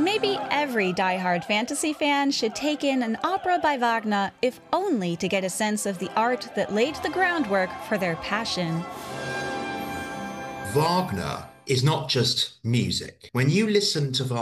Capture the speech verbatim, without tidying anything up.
Maybe every die-hard fantasy fan should take in an opera by Wagner, if only to get a sense of the art that laid the groundwork for their passion. Wagner is not just music. When you listen to Wagner,